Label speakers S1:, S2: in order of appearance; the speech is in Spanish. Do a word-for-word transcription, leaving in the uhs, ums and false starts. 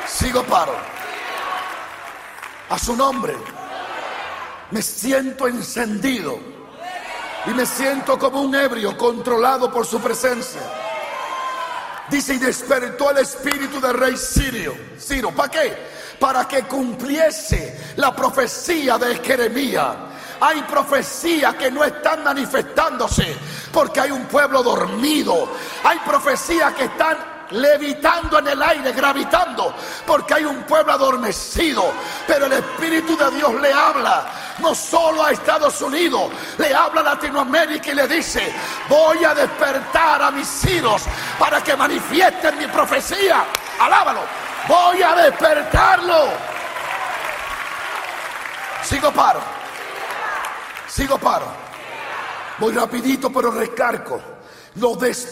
S1: Sigo paro. A su nombre. Me siento encendido y me siento como un ebrio controlado por su presencia. Dice, y despertó el espíritu del rey Sirio. Ciro, ¿para qué? Para que cumpliese la profecía de Jeremías. Hay profecías que no están manifestándose porque hay un pueblo dormido. Hay profecías que están levitando en el aire, gravitando, porque hay un pueblo adormecido. Pero el Espíritu de Dios le habla no solo a Estados Unidos, le habla a Latinoamérica y le dice, voy a despertar a mis hijos para que manifiesten mi profecía. Alábalo, voy a despertarlo. Sigo paro, sigo paro. Voy rapidito pero recargo. Lo despertó.